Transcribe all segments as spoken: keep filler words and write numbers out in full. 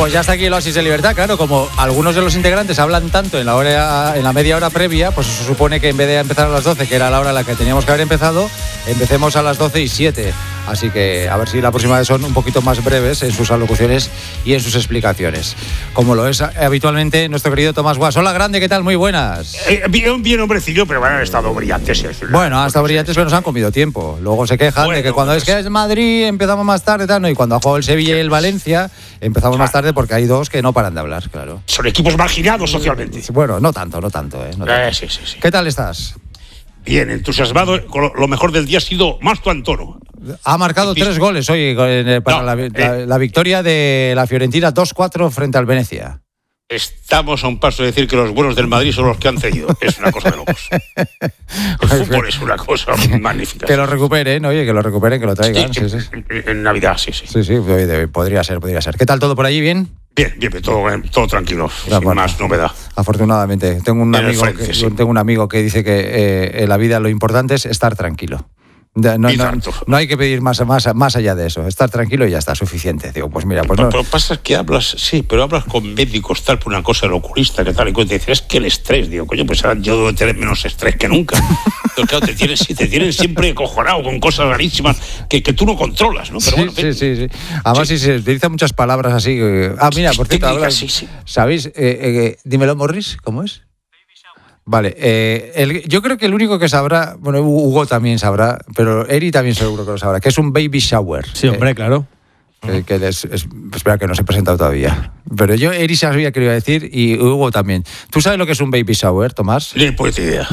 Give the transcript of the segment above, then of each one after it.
Pues ya está aquí el Oasis de Libertad, claro, como algunos de los integrantes hablan tanto en la hora, en la media hora previa, pues se supone que en vez de empezar a las doce, que era la hora a la que teníamos que haber empezado, empecemos a las doce y siete. Así que a ver si la próxima vez son un poquito más breves en sus alocuciones y en sus explicaciones. Como lo es habitualmente nuestro querido Tomás Guas. Hola, grande, ¿qué tal? Muy buenas. Eh, bien, bien, hombrecillo, pero bueno, han estado brillantes. Es decir, bueno, han estado brillantes, pero nos han comido tiempo. Luego se quejan bueno, de que cuando pues, es que es Madrid empezamos más tarde, tal, ¿no? Y cuando ha jugado el Sevilla y el Valencia empezamos claro. más tarde porque hay dos que no paran de hablar, claro. Son equipos marginados socialmente. Bueno, no tanto, no tanto, ¿eh? No tanto. Eh, sí, sí, sí. ¿Qué tal estás? Bien, entusiasmado. Lo mejor del día ha sido Marco Antoro. Ha marcado tres goles hoy para no, la, la, eh, la victoria de la Fiorentina dos cuatro frente al Venecia. Estamos a un paso de decir que los buenos del Madrid son los que han cedido. Es una cosa de locos. El fútbol es una cosa magnífica. Que lo recuperen, oye, que lo recuperen, que lo traigan. Sí, sí, sí. En, en Navidad, sí, sí. Sí, sí, podría ser, podría ser. ¿Qué tal todo por allí? ¿Bien? Bien, bien, todo, todo tranquilo, no, sin bueno, más novedad. Afortunadamente. Tengo un, amigo frente, que, sí. tengo un amigo que dice que eh, en la vida lo importante es estar tranquilo. No, no, no hay que pedir más, más, más allá de eso. Estar tranquilo y ya está, suficiente. Digo, pues mira, pues pero, no. Pero pasa que hablas, sí, pero hablas con médicos tal por una cosa del oculista que tal y cual te dicen, es que el estrés, digo, coño, pues yo debo tener menos estrés que nunca. Pero claro, te tienen, te tienen siempre cojonado con cosas rarísimas que, que tú no controlas, ¿no? Pero sí, bueno, sí, sí, sí. Además, sí. si se utilizan muchas palabras así. Eh, ah, mira, por cierto, hablas, sí, sí. ¿sabéis? Eh, eh, dímelo, Morris, ¿cómo es? Vale, eh, el, yo creo que el único que sabrá, bueno, Hugo también sabrá, pero Eri también seguro que lo sabrá, que es un baby shower. Sí, hombre, eh, claro. Que, que les, es, espera, que no se ha presentado todavía. Pero yo, Eri sabía que lo iba a decir y Hugo también. ¿Tú sabes lo que es un baby shower, Tomás? Ni puta idea.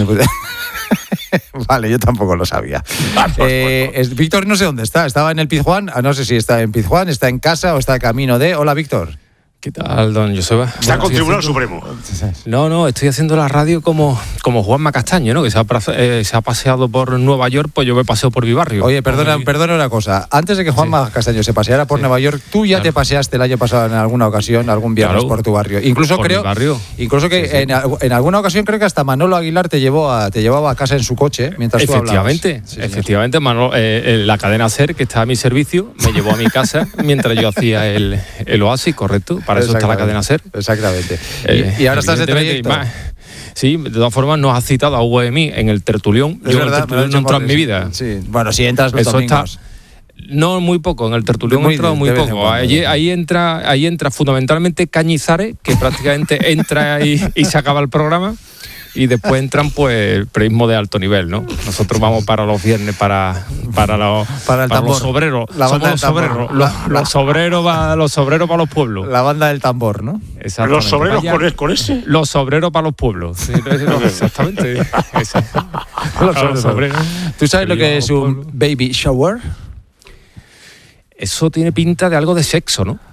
Vale, yo tampoco lo sabía. eh, es, Víctor no sé dónde está, estaba en el Pizjuán, ah, no sé si está en Pizjuán, está en casa o está de camino de... Hola, Víctor. ¿Qué tal, don Joseba? Está bueno, con Tribunal haciendo... Supremo. No, no, estoy haciendo la radio como, como Juanma Castaño, ¿no? Que se ha, eh, se ha paseado por Nueva York, pues yo me paseo por mi barrio. Oye, perdona, mi... perdona una cosa. Antes de que Juanma sí. Castaño se paseara por sí. Nueva York, tú ya claro. te paseaste el año pasado en alguna ocasión, algún viernes claro. por tu barrio. Incluso por creo, mi barrio. incluso que sí, sí. En, en alguna ocasión creo que hasta Manolo Aguilar te llevó a, te llevaba a casa en su coche mientras tú hablabas. Efectivamente, sí, efectivamente, Manolo, eh, la cadena SER que está a mi servicio me llevó a mi casa mientras yo hacía el, el Oasis, correcto. Para eso está la cadena SER. Exactamente. Eh, y, y ahora estás de trayecto. Sí, de todas formas nos has citado a Hugo y a mí en el tertulión. Es yo verdad, en el tertulión no he entrado en mi vida. Sí. Bueno, si entras los eso domingos. Está, no, muy poco. En el tertulión he entrado muy poco. Ahí, ahí entra ahí entra fundamentalmente Cañizares, que prácticamente entra y, y se acaba el programa. Y después entran, pues, el periodismo de alto nivel, ¿no? Nosotros vamos para los viernes, para, para, los, para, el para tambor. los obreros. La banda Somos los obreros. Los, los, obreros va, los obreros para los pueblos. La banda del tambor, ¿no? ¿Los obreros con, con ese? Los obreros para los pueblos. Sí, no, exactamente. Ese. Los, los obreros. ¿Tú sabes lo que es un baby shower? Eso tiene pinta de algo de sexo, ¿no?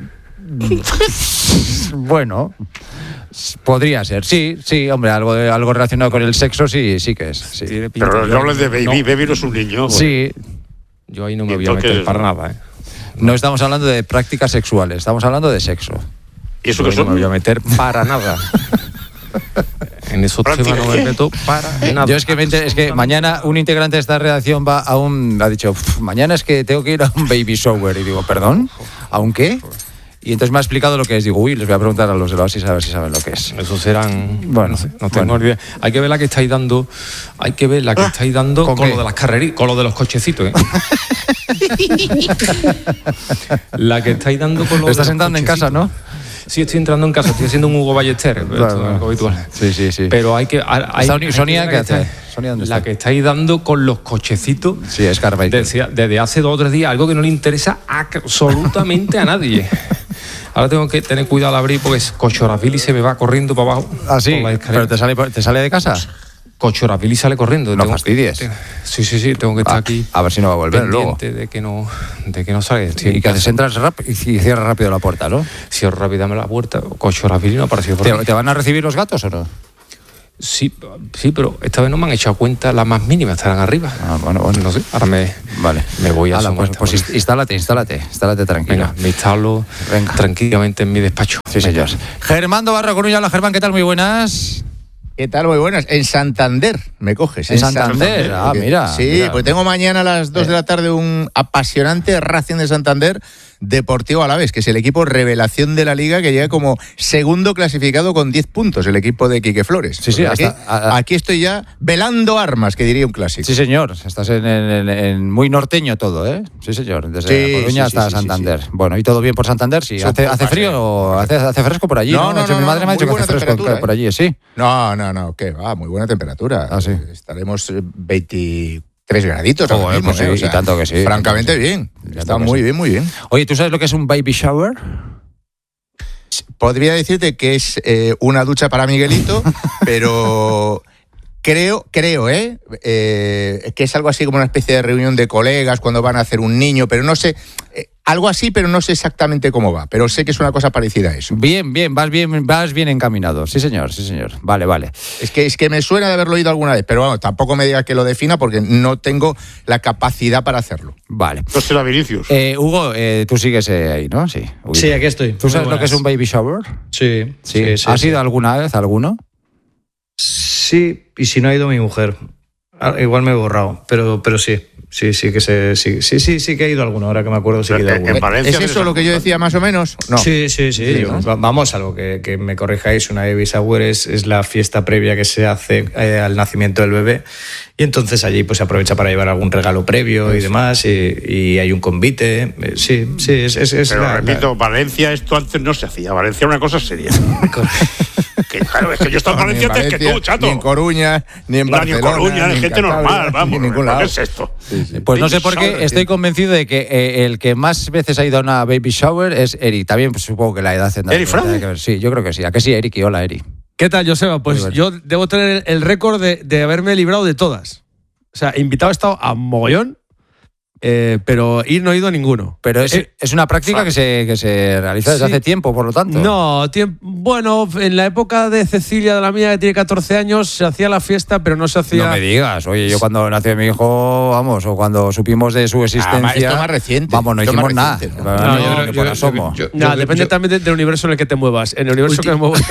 Bueno... Podría ser, sí, sí, hombre, algo de, algo relacionado con el sexo, sí, sí que es. Sí. Pero no hables de baby, no. Baby no es un niño. Bueno. Sí. Yo ahí no me voy a meter para nada, ¿eh? No. no estamos hablando de prácticas sexuales, estamos hablando de sexo. ¿Y eso Yo que son? No me voy a meter para nada. En esos temas no me meto para nada. Yo es que, es que mañana un integrante de esta redacción va a un... Ha dicho, mañana es que tengo que ir a un baby shower. Y digo, ¿perdón? ¿A un qué? Y entonces me ha explicado lo que es. Digo, uy, les voy a preguntar a los de la Oasis a ver si saben lo que es. Eso serán... Bueno, no, sé, no tengo bueno. idea. Hay que ver la que estáis dando... Hay que ver la que estáis dando con, con lo de las carreras, con lo de los cochecitos, ¿eh? La que estáis dando con lo de Estás los entrando en casa, ¿no? Sí, estoy entrando en casa, estoy haciendo un Hugo Ballester, claro, esto es algo habitual. Sí, sí, sí. Pero hay que... Hay, hay, Sonia, hay ¿qué hace? Está, Sonia, ¿dónde la está? que estáis dando con los cochecitos. Sí, es Carbaker. Desde, desde hace dos o tres días, algo que no le interesa absolutamente a nadie. Ahora tengo que tener cuidado al abrir porque Cochorafili se me va corriendo para abajo. ¿Ah, sí? ¿Pero te sale, te sale de casa? Cochorafili sale corriendo. No tengo, fastidies. Tengo, sí, sí, sí, tengo que estar ah, aquí. A ver si no va a volver luego. De que no, de que no salga. Y que haces, entras rápido y cierras rápido la puerta, ¿no? Cierro rápidamente la puerta. Cochorafili no ha aparecido por ¿Te, ahí. ¿Te van a recibir los gatos o no? Sí, sí, pero esta vez no me han echado cuenta la más mínima, estarán arriba. Ah, bueno, bueno. No sé, ahora me, vale. me voy a Ala, pues, pues instálate, instálate, instálate tranquilo. Venga, me instalo Venga. tranquilamente en mi despacho. Sí, señor. Germán Barra Coruña, hola Germán, ¿qué tal? Muy buenas. ¿Qué tal? Muy buenas. En Santander me coges. En, en Santander? Santander, ah, mira. Sí, mira. Pues tengo mañana a las dos eh. de la tarde un apasionante Racing de Santander Deportivo Alavés, que es el equipo revelación de la Liga, que llega como segundo clasificado con diez puntos, el equipo de Quique Flores. Sí, sí, aquí, hasta, a, a, aquí estoy ya velando armas, que diría un clásico. Sí, señor, estás en, en, en muy norteño todo, ¿eh? Sí, señor, desde sí, Coruña sí, hasta sí, Santander. Sí, sí. Bueno, ¿y todo bien por Santander? Sí, ¿hace, hace frío o hace, hace fresco por allí? No, no, no, no, Mi madre no, me ha dicho que hace fresco ¿eh? por allí, ¿sí? No, no, no, que va, muy buena temperatura. Ah, sí. Estaremos veintitrés graditos. Oh, mismo, pues sí, ¿eh? O sea, y tanto que sí. Francamente bien. Está muy sí. bien, muy bien. Oye, ¿tú sabes lo que es un baby shower? Podría decirte que es eh, una ducha para Miguelito, pero creo, creo, ¿eh? ¿eh? Que es algo así como una especie de reunión de colegas cuando van a hacer un niño, pero no sé, eh, algo así, pero no sé exactamente cómo va, pero sé que es una cosa parecida a eso. Bien, bien, vas bien, vas bien encaminado, sí señor, sí señor, vale, vale. Es que, es que me suena de haberlo oído alguna vez, pero bueno, tampoco me digas que lo defina porque no tengo la capacidad para hacerlo. Vale. No será Vinicius. Eh, Hugo, eh, tú sigues eh, ahí, ¿no? Sí. Hugo. Sí, aquí estoy. ¿Tú sabes lo que es un baby shower? Sí. Sí. sí, sí ¿Has sí. ido alguna vez alguno? Sí, y si no ha ido mi mujer, igual me he borrado, pero, pero sí. Sí, sí que se, sí, sí, sí, sí que ha ido alguno, ahora que me acuerdo sí que ha ido alguno. En Valencia, ¿Es eso lo que yo decía más o menos? No. Sí, sí, sí. sí ¿no? Vamos, algo que, que me corrijáis, una baby shower es, es la fiesta previa que se hace eh, al nacimiento del bebé y entonces allí pues se aprovecha para llevar algún regalo previo sí. y demás y, y hay un convite. Sí, sí, es... es, es Pero la, repito, la... Valencia esto antes no se hacía, Valencia era una cosa seria. Que, claro, es que yo he estado en Valencia antes que tú, chato. Ni en Coruña, ni en Barcelona. Ni en Coruña, ni en gente Cantabria, normal, vamos. Ni en ningún lado. ¿Qué es esto? Sí, sí. Pues no sé por qué, estoy convencido de que eh, el que más veces ha ido a una baby shower es Eric. También pues, supongo que la edad tendrá ¿Eric Frank? que ver. Sí, yo creo que sí. ¿A que sí, Eric? Y hola, Eric. ¿Qué tal, Joseba? Pues bueno. Yo debo tener el récord de, de haberme librado de todas. O sea, invitado he estado a mogollón, eh, pero ir no he ido a ninguno. Pero es, eh, es una práctica que se, que se realiza desde sí. hace tiempo, por lo tanto. No, tiemp- bueno, en la época de Cecilia, de la mía, que tiene catorce años, se hacía la fiesta, pero no se hacía... No me digas. Oye, yo cuando nació mi hijo, vamos, o cuando supimos de su existencia... Ah, esto más reciente. Vamos, no hicimos nada. Reciente, ¿no? No, no, yo, no, yo, por yo, asomo. yo, yo, nah, yo, depende yo, también del universo en el que te muevas. En el universo ulti- que me muevo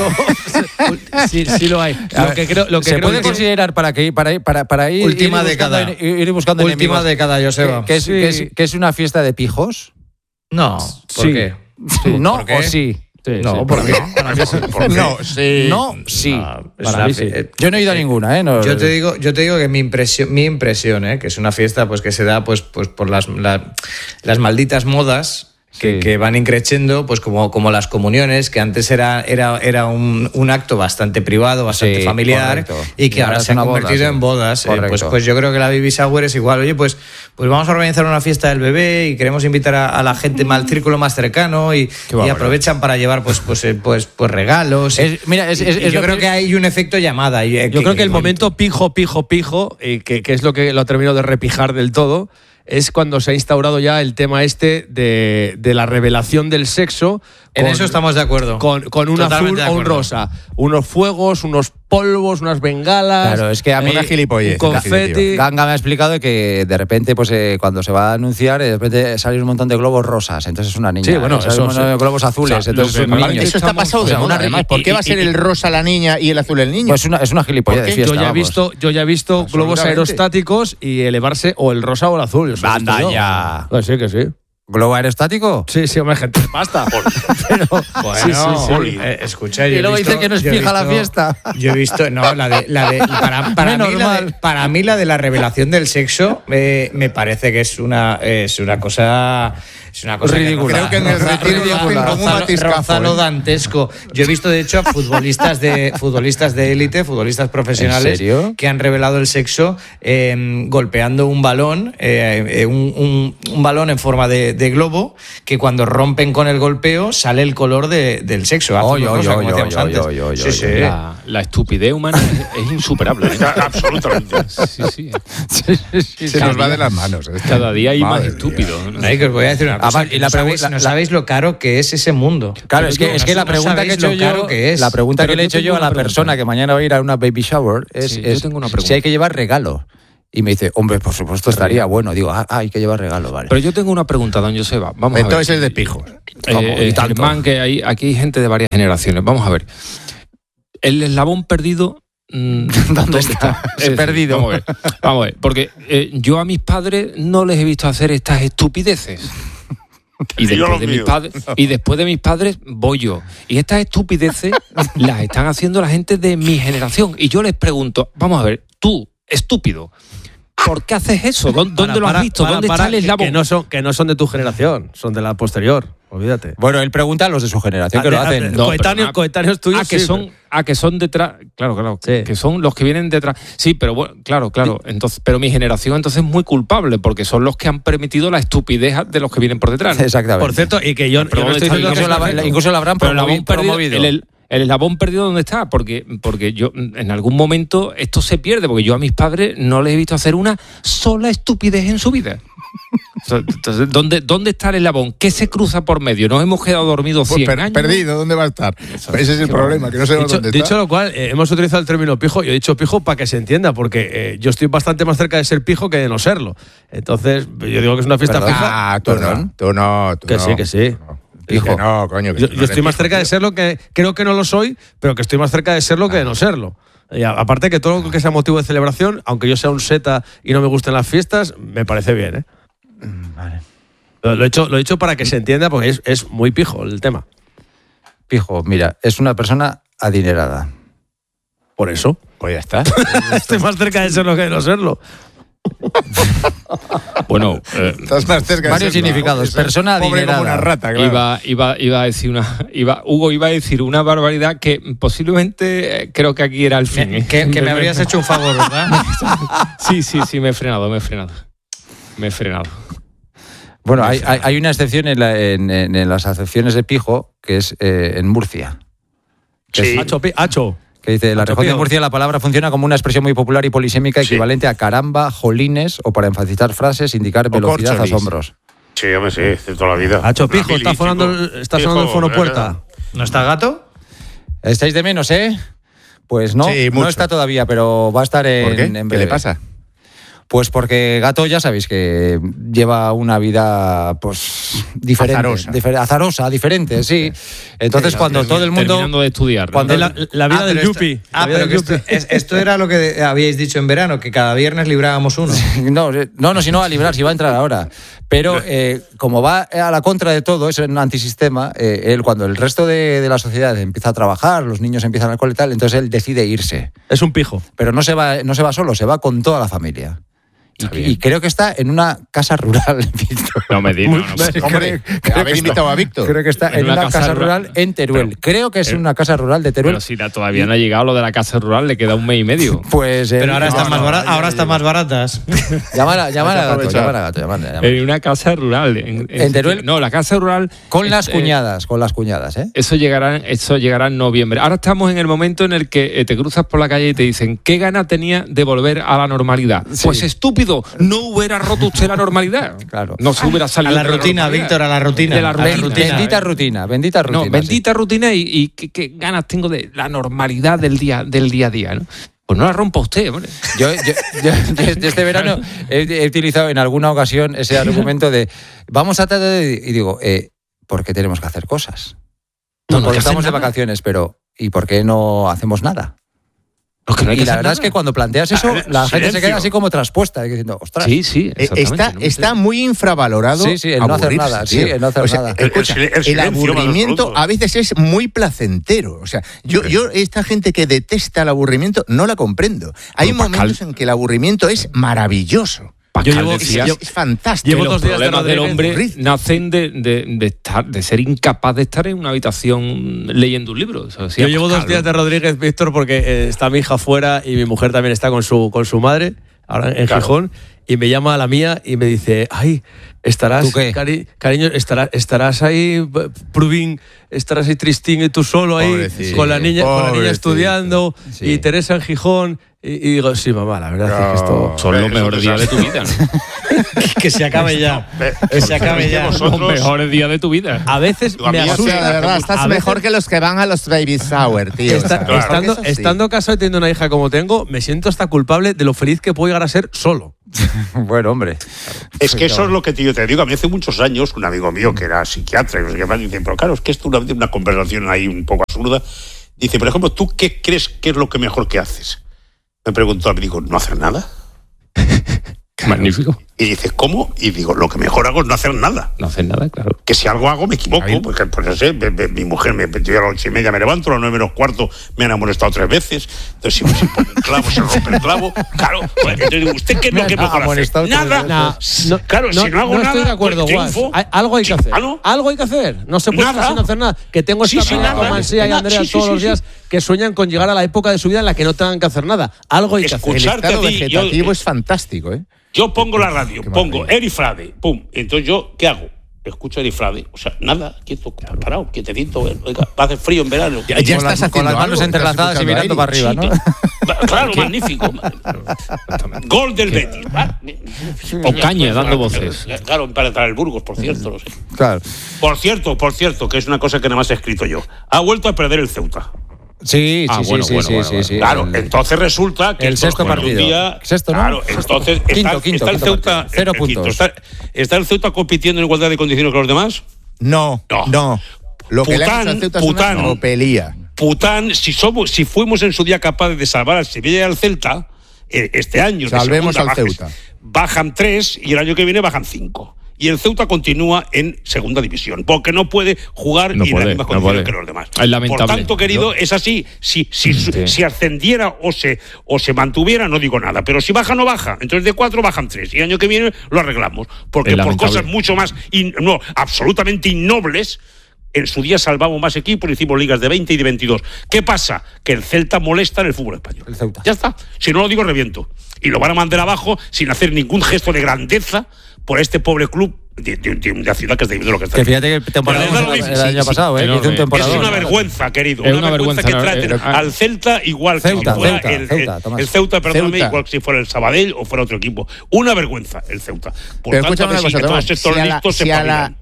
yo, sí, sí lo hay. Lo que creo, lo que se creo puede que considerar para, que, para, ir, para, para ir... Última ir década. Buscando, ir buscando Última enemigos. década, Joseba. Que es, sí. que, es, que es una fiesta de pijos. No, ¿por sí. qué? Sí. ¿No ¿Por qué? o sí? Sí, no, sí, ¿por qué? Para mí sí. No, sí. No, sí. No, para mí sí. Yo no he ido a ninguna, ¿eh? No, yo te digo, yo te digo que mi impresión, mi impresión, ¿eh? Que es una fiesta pues que se da pues, pues por las, la, las malditas modas. Que, sí. que van increciendo, pues como, como las comuniones, que antes era, era, era un, un acto bastante privado, bastante sí, familiar, correcto. Y que y ahora, ahora se ha convertido boda, sí. en bodas. Eh, pues, pues yo creo que la baby shower es igual. Oye, pues, pues vamos a organizar una fiesta del bebé y queremos invitar a, a la gente, al círculo más cercano y, y aprovechan para llevar pues, pues, pues, pues regalos. Es, mira, es, es, y, es yo creo que... que hay un efecto llamada. Y, yo que, creo que, que el bonito. momento pijo, pijo, pijo, y que, que es lo que lo ha terminado de repijar del todo, es cuando se ha instaurado ya el tema este de, de la revelación del sexo. En con, eso estamos de acuerdo. Con, con un Totalmente azul o un rosa. Unos fuegos, unos polvos, unas bengalas. Claro, es que a mí una gilipollez, un confeti. Ganga me ha explicado que de repente, pues eh, cuando se va a anunciar, de repente salen un montón de globos rosas. Entonces es una niña. Sí, bueno, ¿eh? Salen un montón de globos azules. O sea, entonces es un niño. Eso está pasado de moda, además. ¿Por qué va a ser el rosa la niña y el azul el niño? Pues una, es una gilipollez de fiesta. Yo ya he visto, yo ya he visto globos aerostáticos y elevarse o el rosa o el azul. Banda ya. Pues sí, que sí. ¿Globo aerostático? Sí, sí, hombre, gente, basta. Pero, bueno, sí, sí, sí. Eh, escucha, yo y luego visto, dice que no es fija visto, la fiesta. Yo he visto, no, la de, la de para, para, mí la de, para mí la de la revelación del sexo eh, me parece que es una, es una cosa... Es una cosa ridícula. Que Creo que en el retiro ya fue como un matiscazo, ¿eh? dantesco. Yo he visto, de hecho, a futbolistas de futbolistas de élite, futbolistas profesionales, ¿en serio? Que han revelado el sexo eh, golpeando un balón, eh, un, un, un balón en forma de, de globo, que cuando rompen con el golpeo sale el color de, del sexo. Oye, oye, oye, sí, sí. La, la estupidez humana es, es insuperable. ¿eh? Absolutamente. Sí, sí. sí, sí, sí Se nos va de las manos. ¿eh? Cada día hay Madre más estúpidos. ¿no? Hay que os voy a decir una cosa. Y la no, sabéis, no sabéis lo caro que es ese mundo. Claro, es que, no, es que la pregunta que he hecho yo, que es. la pregunta Pero que le he hecho yo a la pregunta. persona que mañana va a ir a una baby shower es, sí, es tengo una pregunta. si hay que llevar regalo. Y me dice, hombre, por supuesto estaría bueno. Digo, ah, hay que llevar regalo, vale. Pero yo tengo una pregunta, don Joseba. Vamos Entonces a ver. es de pijos. Eh, eh, Germán, que hay, aquí hay gente de varias generaciones. Vamos a ver. El eslabón perdido... ¿Dónde, ¿Dónde está? está? Es perdido. Vamos a ver, vamos a ver porque eh, yo a mis padres no les he visto hacer estas estupideces. Y después, de mis padres, y después de mis padres voy yo. Y estas estupideces las están haciendo la gente de mi generación. Y yo les pregunto, vamos a ver, tú, estúpido, ¿por qué haces eso? ¿Dónde, para, lo has para, visto? para, ¿Dónde para, está el eslabón? Que no, son, que no son de tu generación, son de la posterior. Olvídate. Bueno, él pregunta a los de su generación, que lo hacen. No, coetáneos, coetáneos tuyos. A que sí, son, pero... a que son detrás. Claro, claro. Sí. Que son los que vienen detrás. Sí, pero bueno, claro, claro. Entonces, pero mi generación entonces es muy culpable, porque son los que han permitido la estupidez de los que vienen por detrás, ¿no? Exactamente. Por cierto, y que yo, yo no estoy diciendo incluso, que la, la, incluso lo habrán pero promovido. El perdido, promovido. El, el, el eslabón perdido, ¿dónde está? Porque, porque yo en algún momento esto se pierde, porque yo a mis padres no les he visto hacer una sola estupidez en su vida. Entonces, ¿dónde, ¿dónde está el eslabón? ¿Qué se cruza por medio? Nos hemos quedado dormidos cien pues per, años. Perdido, ¿dónde va a estar? Eso, Ese es el problema, va. que no sabemos dicho, dónde está. Dicho lo cual, eh, hemos utilizado el término pijo. Yo he dicho pijo para que se entienda, porque eh, yo estoy bastante más cerca de ser pijo que de no serlo. Entonces, yo digo que es una fiesta ¿Verdad? fija. Ah, tú no, tú no. Tú que no, sí, que sí. Pijo. Que no, coño. Que yo no yo estoy eres más pijo, cerca tío. de serlo que... Creo que no lo soy, pero que estoy más cerca de serlo que de no serlo. Y a, aparte que todo lo que sea motivo de celebración, aunque yo sea un seta y no me gusten las fiestas, me parece bien, ¿eh? Vale. Lo, lo, he hecho, lo he hecho para que se entienda, porque es, es muy pijo el tema. Pijo, mira, es una persona adinerada. Por eso. Pues ya está. Estoy más cerca de serlo que de no serlo. Bueno, eh, Estás más cerca de varios serlo. significados. Es Persona pobre adinerada. como una rata, claro. Iba, iba, iba a decir una, iba, Hugo iba a decir una barbaridad que posiblemente eh, creo que aquí era el fin. ¿eh? Que, que me habrías hecho un favor, ¿verdad? Sí, sí, sí, me he frenado, me he frenado. Me he frenado. Bueno, hay, hay, hay una excepción en, la, en, en, en las acepciones de pijo, que es eh, en Murcia. Que Sí. es- Hacho, pi- hacho. que dice, en la Hacho región de pijo. Murcia la palabra funciona como una expresión muy popular y polisémica Sí. equivalente a caramba, jolines o para enfatizar frases, indicar O velocidad, corcholis. asombros. Sí, hombre, sí, de toda la vida. Hacho, pijo, Una está mili, sonando chico. el, está Pijo, sonando el fono eh, puerta. ¿No está Gato? ¿Estáis de menos, eh? Pues no, Sí, no mucho. está todavía, pero va a estar en, ¿Por qué? en ¿Qué breve. le pasa? Pues porque Gato ya sabéis que lleva una vida pues diferente, Azarosa. difer- azarosa, diferente, sí. Entonces Sí, cuando todo el mundo Terminando de estudiar, ¿no? cuando Es la, la vida Ah, del pero esto- yuppie. Ah, La vida pero del que esto, yuppie. es- esto era lo que habíais dicho en verano, que cada viernes librábamos uno. no, no, no, si no va a librar, si va a entrar ahora. Pero eh, como va a la contra de todo, es un antisistema, eh, él cuando el resto de, de la sociedad empieza a trabajar, los niños empiezan al cole y tal, entonces él decide irse. Es un pijo. Pero no se va, no se va solo, se va con toda la familia. Y, y creo que está en una casa rural, Víctor. No me digas. No, no, Sí, Hombre, creo- haber invitado a Víctor. Creo que está en, una, casa, rural en Teruel. Pero- creo que es pero- una casa rural de Teruel. Pero si la, todavía no ha llegado lo de la casa rural, le queda un mes y medio. Pues eh, Pero ahora no, están no, más baratas. ya- Ahora ya- están más baratas. Llamar a, llamar a Hay que Gato, aprovechar. llamar a Gato, llamar, llamar. En una casa rural. En, En Teruel. No, la casa rural. Con las eh, cuñadas, con las cuñadas, ¿eh? Eso llegará, eso llegará en noviembre. Ahora estamos en el momento en el que eh, te cruzas por la calle y te dicen ¿qué gana tenía de volver a la normalidad? Sí. Pues estúpido, no hubiera roto usted la normalidad. Claro. No se hubiera A salido la de rutina, normalidad. Víctor, a la rutina. De la A la rutina. rutina. Bendita rutina, bendita rutina. No, sí. bendita rutina y, y qué, qué ganas tengo de la normalidad del día, del día a día, ¿no? Pues no la rompa usted, hombre. Yo, yo- yo- yo este verano he, he utilizado en alguna ocasión ese argumento de vamos a tratar de... Y digo, eh, ¿por qué tenemos que hacer cosas? No, no hay porque que hacer estamos de nada. vacaciones, pero ¿y por qué no hacemos nada? No, que no hay que Y la hacer verdad nada. es que cuando planteas eso, Ah, la gente se silencio. queda así como traspuesta, diciendo, ostras. Sí, sí, Eh, exactamente. Está, no me está sé. muy infravalorado. Sí, sí, el no hacer aburrirse, nada, sí, tío. el no hacer O sea, nada. escucha, El- el el, silencio, más aburrimiento absoluto. a veces es muy placentero. O sea, yo, yo esta gente que detesta el aburrimiento no la comprendo. Hay Bueno, Pascal- momentos en que el aburrimiento es maravilloso. Pascal Yo llevo- Es, decía yo- es fantástico. llevo que los dos días de problemas del Rodríguez hombre Ruiz. nacen de, de, de estar, de ser incapaz de estar en una habitación leyendo un libro. Eso decía Yo llevo dos Pascal, días ¿no? de Rodríguez, Víctor, porque eh, está mi hija fuera y mi mujer también está con su, con su madre, ahora en Claro. Gijón, y me llama a la mía y me dice, ay, estarás, ¿Tú qué? cari- cariño, estarás, estarás ahí, b- Prubín, estarás ahí tristín y tú solo ahí, Pobrecito, con la niña, con la niña pobrecito. estudiando, Sí. y Teresa en Gijón, y, y digo, sí, mamá, la verdad es que esto... Son los Eso mejores te días de sale. tu vida, ¿no? Que se acabe ya. Que se acabe ya. Los Vosotros- mejores días de tu vida. A veces Digo, a me mí, o asusta. sea, de verdad, estás A veces- mejor que los que van a los baby shower, tío. Esta- o sea, claro. estando, porque es así. estando casado y teniendo una hija como tengo, me siento hasta culpable de lo feliz que puedo llegar a ser solo. Bueno, hombre. Es que eso es lo que te- yo te digo. A mí hace muchos años, un amigo mío que era psiquiatra y no sé qué más, dice, pero claro, es que esto una vez una conversación ahí un poco absurda. Dice, por ejemplo, ¿tú qué crees que es lo que mejor que haces? Me preguntó, me digo, ¿no hacer nada? Magnífico. Y dices, ¿cómo? Y digo, lo que mejor hago es no hacer nada. No hacer nada, claro. Que si algo hago me equivoco, Ahí. porque pues no sé, me, me, mi mujer me yo a las ocho y media me levanto, a las nueve menos cuarto me han amonestado tres veces, entonces si se pone un clavo, se rompe el clavo, claro, pues, entonces digo, ¿usted qué es lo que mejor hace? Nada, nah, no, claro, no, si no hago no nada, estoy de acuerdo, pues, Guas. triunfo. Algo hay que hacer, ¿Ah, no? algo hay que hacer, no se puede Nada. estar sin hacer nada, que tengo esta Sí, sí, pelea nada. con Mansilla y Andrea Sí, sí, todos sí, los días sí. que sueñan con llegar a la época de su vida en la que no tengan que hacer nada, algo hay que hacer. El Escucharte estado a ti, vegetativo yo- es fantástico, ¿eh? Yo pongo la radio, Qué pongo maravilla. Eri Frade, pum, entonces yo, ¿qué hago? Escucho a Eri Frade, o sea, nada, quieto, parado, quietecito, oiga, va a hacer frío en verano. Ya, ya Con las- estás con las haciendo manos algo, entrelazadas estás y mirando para escuchando arriba, a ¿no? Va, Claro, magnífico. Gol del Betis. va. Ocaña, dando voces. Claro, para entrar el Burgos, por cierto, no sé. Claro. Por cierto, por cierto, que es una cosa que nada más he escrito yo. Ha vuelto a perder el Ceuta. Sí, sí, Ah, sí, bueno, sí, bueno, sí, bueno, sí, bueno. sí. Claro, El- entonces resulta que el sexto bueno, partido. un día- Sexto, ¿no? Claro, Sexto. entonces Quinto, está, quinto, está el quinto Ceuta, partido. Cero el quinto. puntos. Está, está el Ceuta compitiendo en igualdad de condiciones que los demás. No, No. no. Lo que le Pután, ha hecho al Ceuta es Pután. una tropelía. Pután, si somos, si fuimos en su día capaces de salvar al Sevilla y al Celta, eh, este año de Salvemos segunda al bajes- Ceuta. bajan tres y el año que viene bajan cinco. Y el Ceuta continúa en segunda división, porque no puede jugar No ni en puede, las mismas no condiciones puede. que los demás. Es lamentable. Por tanto, querido, es así. Si, si, Sí. si ascendiera o se, o se mantuviera, no digo nada. Pero si baja, no baja. Entonces de cuatro bajan tres. Y el año que viene lo arreglamos. Porque Es por lamentable. cosas mucho más, in- no, absolutamente innobles, en su día salvamos más equipos, hicimos ligas de veinte y de veintidós. ¿Qué pasa? Que el Celta molesta en el fútbol español. El Ceuta. Ya está. Si no lo digo, reviento. Y lo van a mandar abajo sin hacer ningún gesto de grandeza por este pobre club de, de, de, de la ciudad que está viviendo lo que está Que viviendo. fíjate que temporada Pero es lo mismo. el año Sí, sí. pasado, ¿eh? Que hizo un Enorme. temporada. Es una vergüenza, querido. Es una, una vergüenza, vergüenza, que no, traten eh, al Celta igual Ceuta, que si fuera Ceuta, el, Ceuta, el- Tomás. el Ceuta, perdóname, Ceuta. igual que si fuera el Sabadell o fuera otro equipo. Una vergüenza el Ceuta. Por Pero tanto, escúchame a ver una si cosa, que Tomás. todos estos Si a la, listos se si a la- espabilan.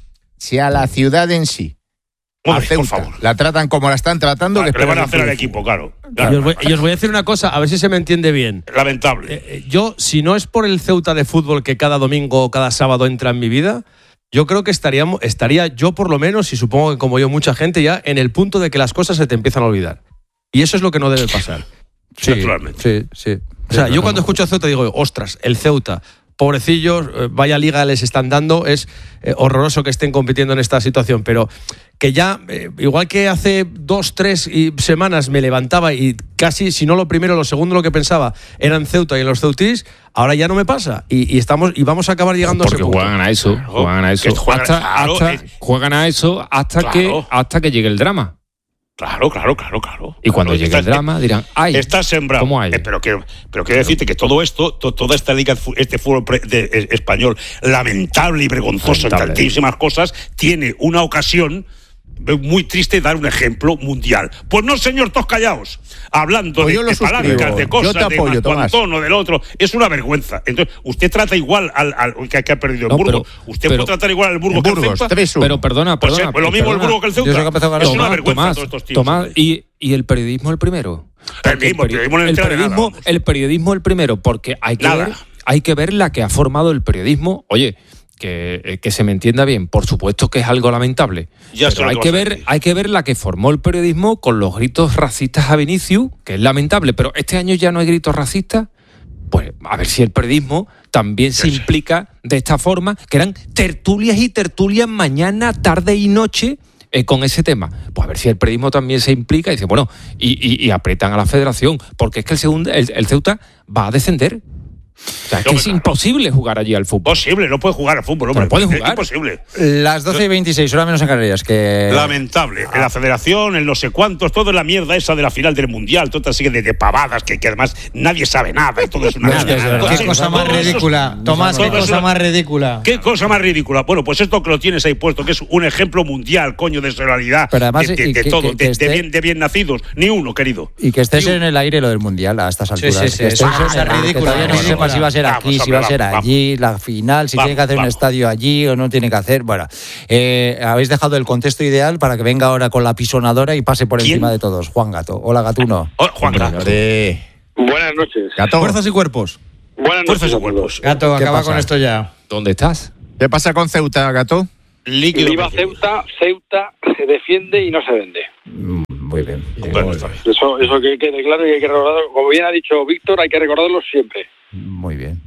si a la ciudad en sí, a Hombre, por Ceuta, favor. la tratan como la están tratando, Ah, que que le van a esperan hacer al un triunfo. equipo, claro. Y Claro. os, voy, y os voy a decir una cosa, a ver si se me entiende bien. Lamentable. Eh, eh, yo, si no es por el Ceuta de fútbol que cada domingo o cada sábado entra en mi vida, yo creo que estaríamos, estaría yo por lo menos, y supongo que como yo mucha gente, ya en el punto de que las cosas se te empiezan a olvidar. Y eso es lo que no debe pasar. Sí, Naturalmente. sí, sí. O sea, yo cuando escucho a Ceuta digo, ostras, el Ceuta, pobrecillos, eh, vaya liga les están dando, es eh, horroroso que estén compitiendo en esta situación, pero que ya, eh, igual que hace dos, tres y- semanas me levantaba y casi, si no lo primero, lo segundo lo que pensaba eran Ceuta y en los Ceutis, ahora ya no me pasa y, y estamos y vamos a acabar llegando Porque a ese punto. juegan a eso, Claro, juegan a eso. que juegan- hasta, claro, hasta- es- juegan a eso hasta Claro. que hasta que llegue el drama. Claro, claro, claro, claro. Y cuando Claro, llegue el estás- drama dirán, ay, Está sembrado. ¿cómo hay? Eh, pero, quiero, pero quiero decirte que todo esto, to- toda esta liga, fu- este fútbol pre- de- eh, español, lamentable y vergonzoso en Lamentable. tantísimas cosas, tiene una ocasión muy triste de dar un ejemplo mundial. Pues no, señor, todos callaos. Hablando Pues de, yo lo de suscribo. palancas, de Yo cosas, te apoyo, de Tomás. tono del otro, es una vergüenza. Entonces, usted trata igual al, al que, que ha perdido No, el Burgos. pero- usted pero- puede tratar igual al Burgos En que al Burgos, Ceuta. tres uno. pero perdona, Pues, perdona. eh, pues lo mismo el perdona. Burgos que el Ceuta. Yo sé que empezó a ganar. Es una Tomás, vergüenza Tomás, todos estos tíos. Tomás, y, y el periodismo el primero. Periodismo, Porque el periodismo no el, entera de periodismo, nada, vamos. el periodismo el primero, porque hay que Nada. ver, hay que ver la que ha formado el periodismo. Oye, que, eh, que se me entienda bien, por supuesto que es algo lamentable. Ya sé pero lo hay que que vas a ver, decir. hay que ver la que formó el periodismo con los gritos racistas a Vinicius, que es lamentable, pero este año ya no hay gritos racistas. Pues a ver si el periodismo también se Ya sé. implica de esta forma, que eran tertulias y tertulias mañana, tarde y noche eh, con ese tema. Pues a ver si el periodismo también se implica y dice, bueno, y, y, y aprietan a la federación, porque es que el, segundo, el, el Ceuta va a descender. O sea, es que Hombre, es claro. imposible jugar allí al fútbol. Posible, no puede jugar al fútbol, hombre. Pero puede Es jugar. imposible. Las doce y veintiséis, hora menos en Canarias. Que... Lamentable. En la federación, en no sé cuántos, todo es la mierda esa de la final del mundial, toda sigue de, de pavadas que, que además nadie sabe nada y todo es una Nada, mierda. es verdad. Entonces, Qué cosa todo más eso es- ridícula. Tomás, qué todo eso- cosa más ridícula. Qué cosa más ridícula. Bueno, pues esto que lo tienes ahí puesto, que es un ejemplo mundial, coño, de solidaridad, Pero además, de, de- y de que- todo, que- de, que esté- de bien, de bien nacidos. Ni uno, querido. Y que estés Ni en el aire lo del mundial a estas alturas. sí, sí, que es estés una en cosa el- que ridícula, todavía no ridícula. sepa si va a ser aquí, Vamos, si va a hombre, ser vamos, allí, la final, si Vamos, tiene que hacer un vamos. estadio allí o no tiene que hacer. Bueno, eh, habéis dejado el contexto ideal para que venga ahora con la pisonadora y pase por ¿Quién? encima de todos. Juan Gato. Hola, Gatuno. Oh, Juan Gato. Hombre, Buenas noches. Gato, Fuerzas y cuerpos. Buenas Fuerzas noches. y cuerpos. Gato, ¿Qué acaba pasa? con esto ya. ¿Dónde estás? ¿qué pasa con Ceuta, Gato? Líquido. Viva Ceuta, Ceuta se defiende y no se vende. Muy bien. Bueno, está bien. Eso, eso que quede claro y hay que recordarlo. Como bien ha dicho Víctor, hay que recordarlo siempre. Muy bien. Sí.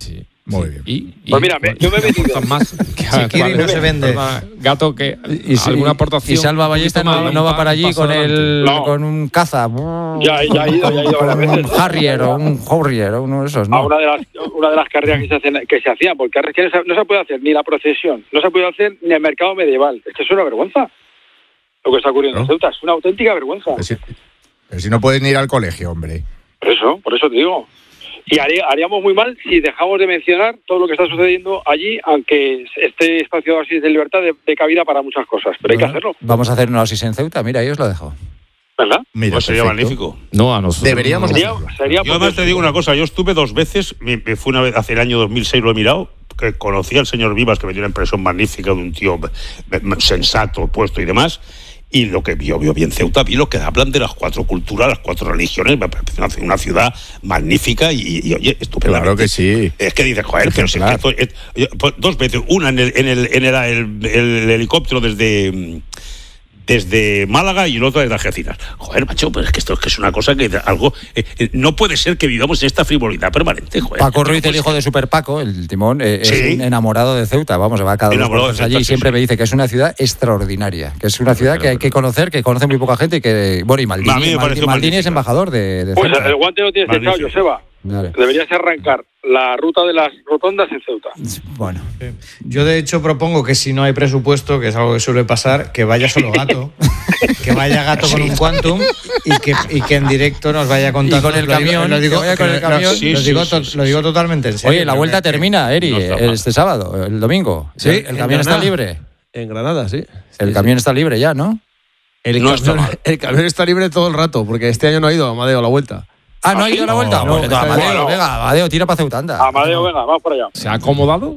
Muy bien. Y, y, Pues mira, me- yo me he metido. más. Que, Si Kiri no se vende. Perdona, Gato, que Y, si- alguna aportación. y Salva Ballesta un poquito no, más, no va un para pa- allí un paso con adelante. el No. con un caza. Ya, ya ha ido, ya ha ido varias Un veces. Harrier o un Horrier o uno de esos, A ¿no? una de las una de las carreras que se hacían, que se hacían porque es que no se, no se puede hacer ni la procesión, no se puede hacer ni el mercado medieval. Es que es una vergüenza lo que está ocurriendo en ¿No? Ceuta, es una auténtica vergüenza. Pero si, pero si no puedes ni ir al colegio, hombre. Por eso, por eso te digo. Y haría- haríamos muy mal si dejamos de mencionar todo lo que está sucediendo allí, aunque este espacio así de libertad de, de cabida para muchas cosas. Pero hay que Bueno, hacerlo, Vamos a hacer una oasis en Ceuta, mira, ahí os lo dejo. ¿verdad? Mira, Pues sería perfecto. magnífico. No, a nosotros. Deberíamos no. Sería, sería Yo además te digo una cosa, yo estuve dos veces, me, me fui una vez hace el año dos mil seis, lo he mirado, que conocí al señor Vivas, que me dio una impresión magnífica de un tío eh, sensato, puesto y demás. Y lo que vio, vio bien Ceuta, vi lo que hablan de las cuatro culturas, las cuatro religiones, me parece una, una ciudad magnífica y, y, oye, estupendamente. Claro que sí. Es que dices, joder, pero si es que esto- es- yo, pues, dos veces, una en el, en el, en el, el- el helicóptero desde, mm, desde Málaga y el otro desde Algeciras. Joder, macho, pero es que esto es que es una cosa que algo eh, eh, no puede ser que vivamos en esta frivolidad permanente, joder. Paco Ruiz, No el puede hijo ser. de Super Paco, el timón, eh, Sí. es un enamorado de Ceuta. Vamos, se va cada dos Enamorado por tres de allí Ceuta, y sí, siempre sí. me dice que es una ciudad extraordinaria, que es una ciudad que hay que conocer, que conoce muy poca gente y que, bueno, y Maldini, A mí me Maldini, pareció Maldini es magnífica. embajador de, de Pues Ceuta. el guante lo tienes echado, Magnífico. Joseba. Vale. Deberías arrancar la ruta de las rotondas en Ceuta. Bueno, Yo, de hecho, propongo que si no hay presupuesto, que es algo que suele pasar, que vaya solo Gato. Que vaya Gato con un Quantum y que, y que en directo nos vaya contando. Y con el Lo digo- camión, lo digo, que vaya con el lo- camión. Sí, lo sí, digo sí, to- sí, lo digo sí. totalmente en serio. oye, la Creo vuelta que- termina, Eri, no está mal. este sábado, el domingo. Sí, el, el en camión está Granada. libre. En Granada, sí. El camión está libre ya, ¿no? El, No está camión, mal. el camión está libre todo el rato, porque este año no ha ido Amadeo a la vuelta. Ah, ¿no ha ido a la vuelta? No, Bueno, no, Amadeo, bueno. venga, Amadeo, tira para Ceuta, anda. Amadeo, venga, vamos para allá. ¿Se ha acomodado?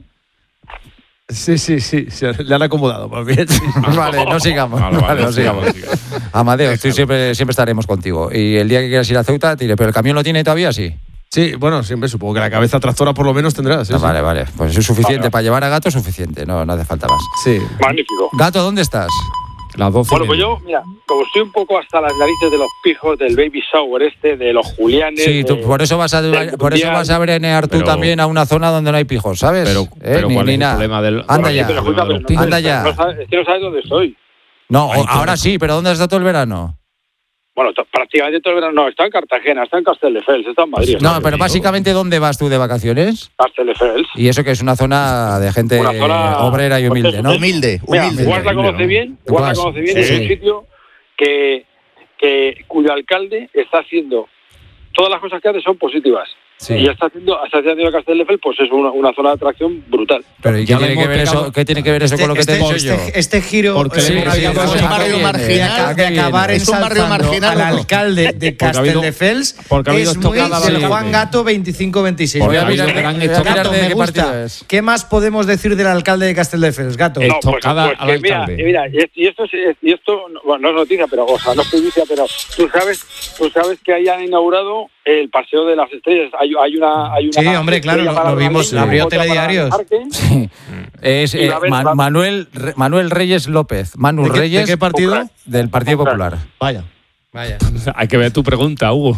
Sí, sí, sí, se- le han acomodado, más bien. sí. Vale, no sigamos. Vale, vale, Vale, no sí, sigamos. vale, sí. Amadeo, tú siempre, siempre estaremos contigo. Y el día que quieras ir a Ceuta, tire. Pero el camión lo tiene todavía, sí. Sí, bueno, siempre supongo que la cabeza tractora por lo menos tendrá. Sí, Ah, sí. vale, vale. Pues es suficiente. Vale. Para llevar a Gato es suficiente. No, no hace falta más. Sí. Magnífico. Gato, ¿dónde estás? Las doce. Bueno, pues yo, mira, como estoy un poco hasta las narices de los pijos, del baby shower este, de los Julianes... Sí, tú- de- por eso vas a del por eso Mundial. vas a brenear tú Pero- también a una zona donde no hay pijos, ¿sabes? Pero, ¿Eh? pero Ni- ¿cuál ni es el nada. problema del. Anda Sí, ya. pero escucha, pero no Anda sabes- ya. no sabes- es que no sabes dónde estoy. No, Ay, ahora todo. sí, pero ¿dónde has estado todo el verano? Bueno, to- prácticamente todo el verano. No, está en Cartagena, está en Castelldefels, está en Madrid. No, pero básicamente ¿dónde vas tú de vacaciones? Castelldefels. Y eso que es una zona de gente Una zona- obrera y humilde, ¿no? Humilde, Mira, humilde. Guas la conoce ¿no? bien, Guas la Guas, conoce bien, sí. es un sitio que, que cuyo alcalde está haciendo todas las cosas que hace son positivas. Sí. Y está haciendo, está haciendo Castelldefels, pues es una, una zona de atracción brutal. Pero ¿y qué Ya tiene lo que hemos ver eso? pegado. ¿Qué tiene que ver eso con lo que te he dicho yo? este, este giro Porque eh, le- de- sí, de- sí, de- es un barrio de- marginal, de acabar es un barrio ensalzando marginal, al ¿o no? alcalde de Porque ha habido- Castelldefels porque ha habido es muy estocada del bastante. Juan Gato veinticinco veintiséis. Porque Me ha habido gusta. gran Gato, estocada de me qué gusta. partido es. ¿Qué más podemos decir del alcalde de Castelldefels, Gato? Eh, No, pues, Estocada pues al que mira, alcalde. mira, y, y esto, es, y esto bueno, no es noticia, pero, o sea, no es noticia, pero tú sabes, tú sabes que ahí han inaugurado el Paseo de las Estrellas. Hay, hay una, hay una Sí, hombre, claro, estrella lo- para lo vimos, Ronaldinho, abrió otra para telediarios. Arque. Sí. Es Y eh, la ves, Ma- va- Manuel, Re- Manuel Reyes López. Manu ¿De qué- de Reyes. qué partido? Popular. Del Partido Popular. Vaya. Vaya. Hay que ver tu pregunta, Hugo.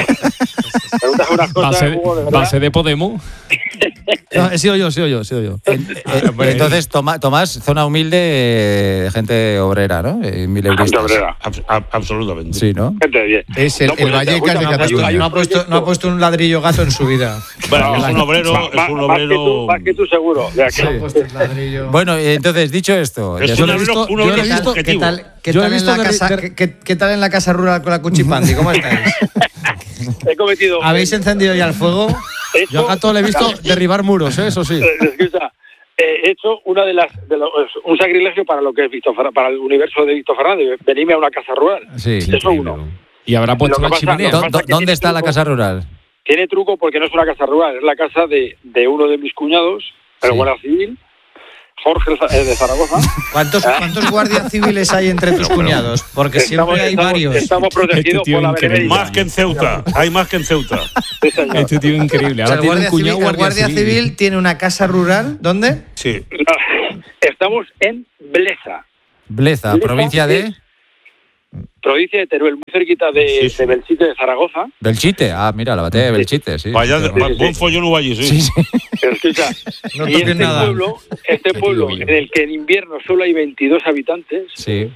Preguntas unas cosas, Base, Hugo, de verdad. base de Podemos. No, he sido yo, he sido yo, he sido yo. Eh, Entonces, Toma- Tomás, zona humilde de gente obrera, ¿no? Eh, mil Gente euristas. obrera, Abs- ab- absolutamente. Sí, ¿no? gente de bien. Es el- No, pues, el Vallecas escucha, de hay- Cataluña. hay un No ha, puesto, no ha puesto un ladrillo Gato en su vida. Bueno, es un obrero, Más- es un más que tú- obrero. Más que tú, seguro. O sea, que- No ha puesto el ladrillo. Bueno, y entonces, dicho esto, Es ya un solo- he obrero, visto- un yo lo he obrero ¿Qué tal, subjetivo. qué tal, qué Yo he tal en visto la de- casa, de- qué- qué- qué tal en la casa rural con la Cuchipandi? ¿Cómo estáis? he cometido. ¿Habéis encendido ya el fuego? he Yo a hecho- Gato le he visto derribar muros, ¿eh? Eso sí. Eh, escucha, eh, he hecho una de las de los, un sacrilegio para lo que es Víctor Fer- para el universo de Víctor Fernández, venirme a una casa rural. Sí. Eso uno. Y habrá puesto Lo que la pasa- chimenea. lo ¿Dó- que dó- pasa es que ¿Dónde tiene está la truco. casa rural? Tiene truco porque no es una casa rural, es la casa de, de uno de mis cuñados, el Sí. guardia civil, Jorge eh, de Zaragoza. ¿Cuántos, ¿Cuántos guardias civiles hay entre tus cuñados? Porque Estamos, siempre hay estamos- varios. estamos protegidos Este tío por la increíble. benevolencia. Más que en Ceuta. Hay más que en Ceuta. Sí, señor. Este tío increíble. O sea, Ahora el tiene un guardia, cuñado civil, el guardia civil tiene una casa rural. ¿Dónde? Sí. No, estamos en Bleza. Bleza, Bleza provincia es- de. provincia de Teruel, muy cerquita de, Sí, sí. de Belchite de Zaragoza. Belchite, ah, mira, la batalla de Belchite, sí. Vaya, Sí, buen sí. follón hubo allí, sí. sí, sí. Pero escucha, No y toques este nada. pueblo, este pueblo en el que en invierno solo hay veintidós habitantes, Sí.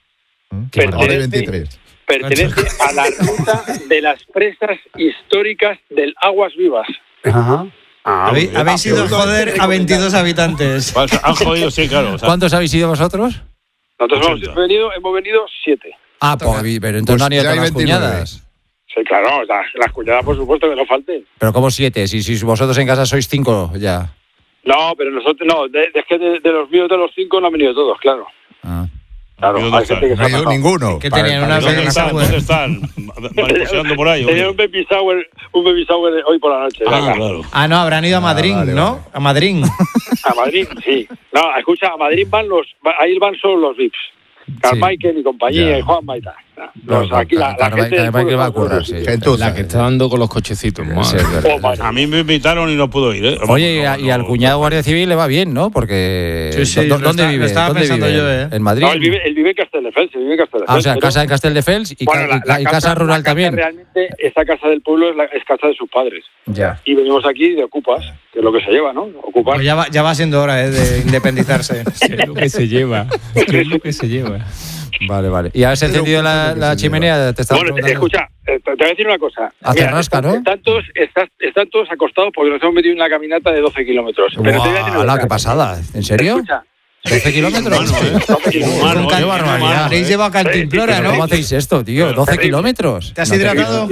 Qué Ahora hay pertenece, veintitrés. pertenece a la ruta de las presas históricas del Aguas Vivas. Ajá. Ah, Habéis, muy bien. habéis ido a joder a veintidós habitantes. Pues, han jodido, sí, claro. O sea, ¿Cuántos habéis ido vosotros? Nosotros ochenta. hemos venido, hemos venido siete. Ah, pues, pero entonces Pues no han ido ya todas hay las veintinueve. cuñadas. Sí, claro, las, las cuñadas por supuesto que no falten. Pero como siete, si, si vosotros en casa sois cinco ya. No, pero nosotros, no, de, de, es que de, de los míos de los cinco no han venido todos, claro. Ah. Claro, ¿Y dónde hay gente que están? se No ha ha ido pasado. ninguno. Que Para- tenían para- una ¿Dónde baby están? shower. ¿Dónde están? Mariposeando por ahí. Tenía oye. un baby shower, un baby shower hoy por la noche. Ah, venga. claro. Ah, no, habrán ido a Madrid, vale, ¿no? vale. A Madrid. A Madrid, sí. No, escucha, a Madrid van los, va- ahí van solo los V I Ps. Carmichael y compañía, Ya. y Juan Maita. No, Los, aquí la, la Carmichael- gente del Carmichael pueblo va a van solo currar, los sí. V I Ps. Gentuza. La que está dando con los cochecitos. Sí, madre. es verdad. Oh, madre. A mí me invitaron y no puedo ir, ¿eh? Oye, y, a- No, y al no, cuñado no. Guardia Civil le va bien, ¿no? Porque Sí, sí, ¿dó- lo ¿dónde está- vive? lo estaba ¿Dónde pensando vive? yo, ¿eh? ¿En Madrid? No, él vive, él vive en Castelldefels, él vive en Castelldefels. Ah, o sea, pero- casa en Castelldefels y, Bueno, ca- la, la y casa rural la también. Realmente, esa casa del pueblo es, la, es casa de sus padres. Ya. Y venimos aquí de ocupas, que es lo que se lleva, ¿no? Ocupar. Pues ya va, ya va siendo hora, ¿eh? De independizarse. ¿Qué es lo que se lleva? ¿Qué es lo que se lleva? Vale, vale. ¿Y has encendido la, la chimenea? Te estaba Bueno, te- preguntando. escucha, eh, te voy a decir una cosa. Hace Mira, rasca, están, ¿no? Están todos, están, están todos acostados porque nos hemos metido en una caminata de doce kilómetros. Pero te voy a decir ¡Guau! una ¡Hala, cosa. qué pasada! ¿En serio? Escucha, ¿doce kilómetros? Humano, ¿eh? doce kilómetros. Humano, Con ¿eh? cal- Qué barbaridad. Habréis llevado cantimplora, ¿Pero ¿no? ¿Cómo hacéis esto, tío? ¿doce Terrible. kilómetros? ¿Te has No te hidratado?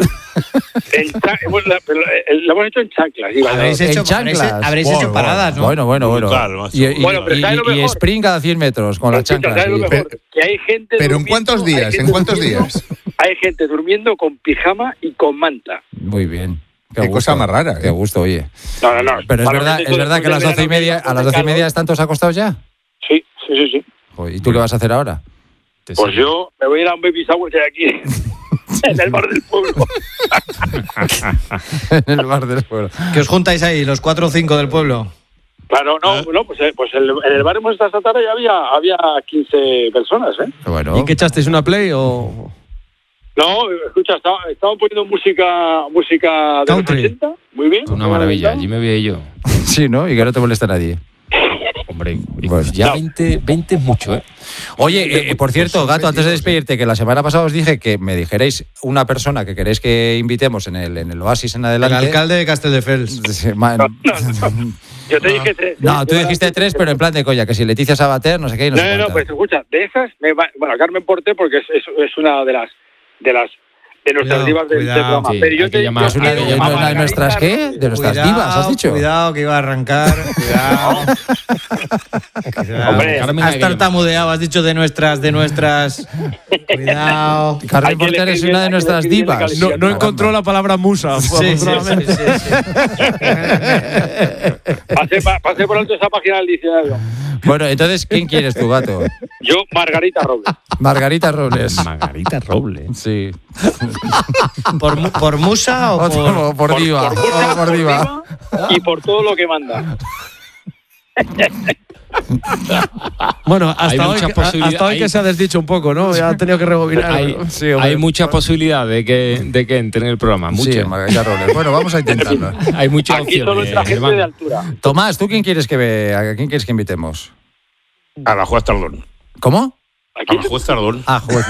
En cha- hemos- la- pero, eh, lo hemos hecho en chanclas. Iba, Habréis En hecho, chanclas. habréis, habréis Bueno, hecho paradas, ¿no? Bueno, bueno, bueno. Brutal, macho. Y, y- Bueno, pero y- ¿sabes lo y mejor? sprint cada cien metros con las Escucha, chanclas. ¿sabes lo sí. mejor? Que hay gente Pero ¿en durmiendo- cuántos hay días? gente ¿En cuántos durmiendo- días? Hay gente durmiendo con pijama y con manta. Muy bien. Qué cosa más rara, Qué ¿eh? gusto, oye. No, no, no. Pero es Para verdad, los es verdad que a las después doce y del verano media, que a las doce y media calor. están todos acostados ya. Sí, sí, sí, sí. Joder, ¿y tú qué vas a hacer ahora? Pues yo me voy a ir a un baby shower que hay aquí. En el bar del pueblo. En el bar del pueblo. Que os juntáis ahí, los cuatro o cinco del pueblo. Claro, no, ¿Eh? no pues, eh, pues el- en el bar hemos estado esta tarde y había, había quince personas, ¿eh? Bueno, ¿Y qué echasteis una play o...? No, escucha, estaba- estaban poniendo música música de Country. los ochenta, muy bien. Una maravilla, allí me vi yo. sí, ¿no? Y que no te molesta nadie. Hombre, y Bueno. ya No. veinte, veinte es mucho, ¿eh? Oye, eh, eh, por cierto, Gato, antes de despedirte, que la semana pasada os dije que me dijerais una persona que queréis que invitemos en el, en el Oasis en El adelante. alcalde de Castelldefels. Sí, ma- Yo te dije tres. No, tú dijiste tres, pero en plan de coña, que si Leticia Sabater, no sé qué, y no, No, sé no, no, cuántas. pues escucha, de esas, me va- bueno, Carmen Porté, porque es, es, es una de las de las de nuestras Cuidado, divas del, del cuidado. programa. Sí, pero yo hay te que llamar- Es una de, hay que una llamar- de nuestras, ¿qué? De nuestras Cuidado, divas, has dicho. Cuidado, que iba a arrancar. Cuidado. Cuidado. Hombre, Carmen, has hay que llamar. tartamudeado, has dicho de nuestras, de nuestras. Cuidado. Carmen Hay que Porter es elegir una de bien, hay que nuestras elegir bien la divas. No, calificación. no encontró la palabra musa. Sí, sí, sí, afortunadamente. sí, sí. pasé, pa- pasé por alto esa página del diccionario. Bueno, entonces, ¿quién quieres tú, Gato? Yo, Margarita Robles. Margarita Robles. Margarita Robles. Sí. ¿Por, mu- por musa o Otro, por.? por, diva. Por, musa, o por por diva. diva y por todo lo que manda. Bueno, Hay hasta hoy, muchas que- posibilidades. hasta hoy que Hay- se ha desdicho un poco, ¿no? Ya ha tenido que rebobinar. Hay, Sí, hombre. hay mucha posibilidad de que, de que entre en el programa. Sí, Mucha. Margarita Robles. Bueno, vamos a intentarlo. Hay muchas Aquí solo opciones. entra gente hermano. de altura. Tomás, ¿tú quién quieres que ve? ¿A quién quieres que invitemos? A la juez Tardón. ¿Cómo? A la juez Tardón. Ah, joder.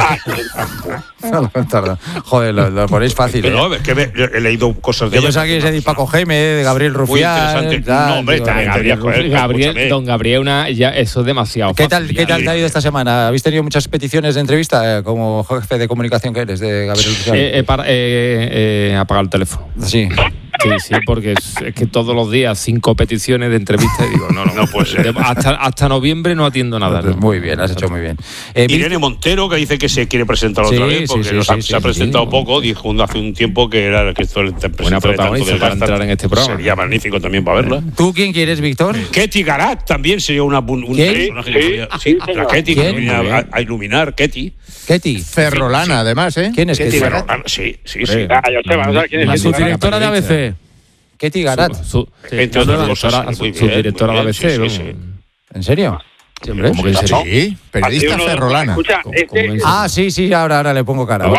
Tardón. Joder, lo, lo ponéis fácil. Pero ¿eh? no, es que me- yo he leído cosas de Yo ella. pensaba que ibas a decir Paco Geme, de Gabriel Muy Rufián. interesante. tal, No, hombre, digo, también Gabriel, Gabriel, joder, Gabriel- escúchame. don Gabriel, una, ya, eso es demasiado. ¿Qué tal, fácil, ¿Qué ya. tal te ha ido esta semana? ¿Habéis tenido muchas peticiones de entrevista eh, como jefe de comunicación que eres de Gabriel Rufián? Eh, he par- eh, eh, apagado el teléfono. Sí. Sí, sí, porque es, es que todos los días cinco peticiones de entrevista y digo, no, no, No puede ser. De- hasta, hasta noviembre no atiendo nada. ¿no? Muy bien, has hecho muy bien. Eh, Irene Montero, que dice que se quiere presentar Sí, otra vez, sí, porque sí, nos sí, ha, sí, se ha sí, presentado sí. poco, dijo hace un tiempo que era que esto el Buena protagonista para entrar en este programa. Sería magnífico también para verla. ¿Tú quién quieres, Víctor? Ketty Garat también sería una, un, un ¿Quién? personaje Sí, que podría- sí, sí, señor. la Ketty ¿Quién? que viene Muy a, bien. a iluminar, Ketty. Ketty. Ferrolana, además, ¿eh? ¿Quién es Ketty Ketty? Garat. Ah, sí, sí, sí. Hombre. Ah, yo sé, vamos a ver quién es. La La ese subdirectora subdirectora de A B C. Ketty Garat. Su, su- Entre su otras directora- cosas, su- muy su bien, directora muy de bien, A B C. sí, vamos. sí, sí. ¿En serio? Sí, hombre. ¿Cómo que en serio? Sí, periodista Uno- ferrolana. Escucha, ¿Cómo- este, cómo en serio? Ah, sí, sí, ahora, ahora le pongo cara.